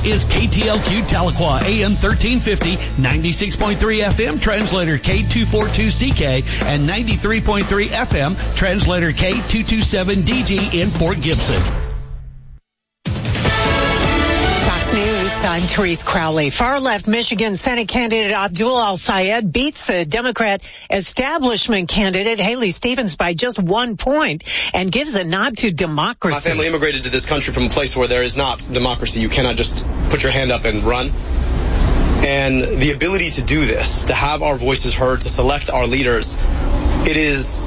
is KTLQ Tahlequah, AM 1350, 96.3 FM, translator K242CK, and 93.3 FM, translator K227DG in Fort Gibson. I'm Therese Crowley. Far-left Michigan Senate candidate Abdul Al-Sayed beats the Democrat establishment candidate Haley Stevens by just 1 point and gives a nod to democracy. My family immigrated to this country from a place where there is not democracy. You cannot just put your hand up and run. And the ability to do this, to have our voices heard, to select our leaders, it is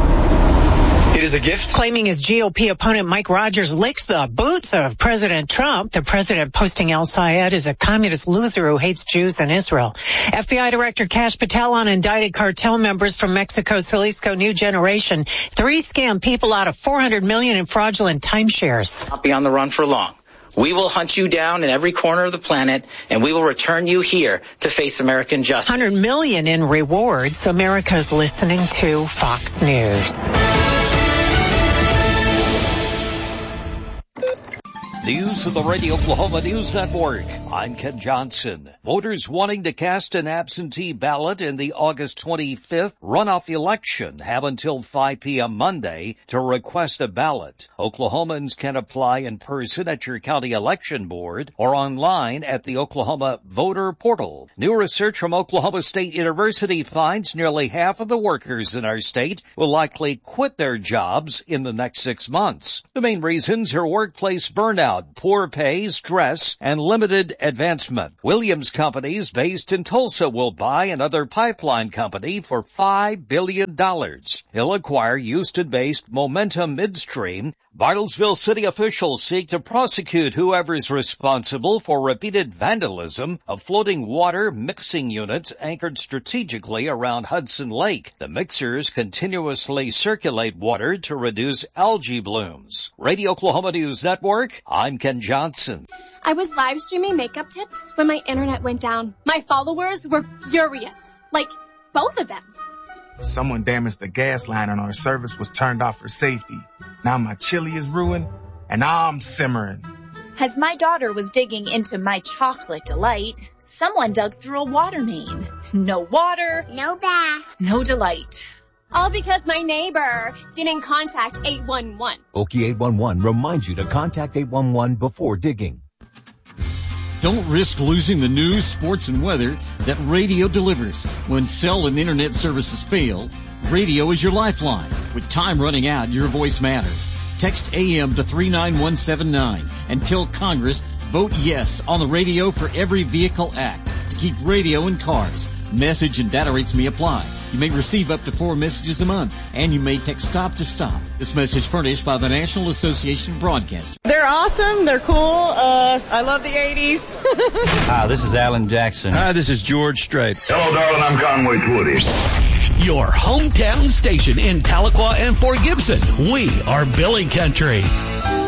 a gift. Claiming his GOP opponent Mike Rogers licks the boots of President Trump, the president posting Al-Sayed as a communist loser who hates Jews and Israel. FBI Director Kash Patel on indicted cartel members from Mexico's Jalisco New Generation. 3 scam people out of $400 million in fraudulent timeshares. Not be on the run for long. We will hunt you down in every corner of the planet, and we will return you here to face American justice. $100 million in rewards. America's listening to Fox News. News of the Radio Oklahoma News Network. I'm Ken Johnson. Voters wanting to cast an absentee ballot in the August 25th runoff election have until 5 p.m. Monday to request a ballot. Oklahomans can apply in person at your county election board or online at the Oklahoma Voter Portal. New research from Oklahoma State University finds nearly half of the workers in our state will likely quit their jobs in the next 6 months. The main reasons are workplace burnout, poor pay, stress, and limited advancement. Williams Companies based in Tulsa will buy another pipeline company for $5 billion. He'll acquire Houston-based Momentum Midstream. Bartlesville city officials seek to prosecute whoever's responsible for repeated vandalism of floating water mixing units anchored strategically around Hudson Lake. The mixers continuously circulate water to reduce algae blooms. Radio Oklahoma News Network, I'm Ken Johnson. I was live streaming makeup tips when my internet went down. My followers were furious. Like, both of them. Someone damaged the gas line and our service was turned off for safety. Now my chili is ruined and I'm simmering. As my daughter was digging into my chocolate delight, someone dug through a water main. No water. No bath. No delight. All because my neighbor didn't contact 811. Okie 811 reminds you to contact 811 before digging. Don't risk losing the news, sports, and weather that radio delivers. When cell and internet services fail, radio is your lifeline. With time running out, your voice matters. Text AM to 39179 and tell Congress, vote yes on the radio for every vehicle act to keep radio in cars. Message and data rates may apply. You may receive up to 4 messages a month, and you may text stop to stop. This message furnished by the National Association of Broadcasters. They're awesome. They're cool. I love the 80s. Hi, this is Alan Jackson. Hi, this is George Strait. Hello, darling. I'm Conway Twitty. Your hometown station in Tahlequah and Fort Gibson. We are Billy Country.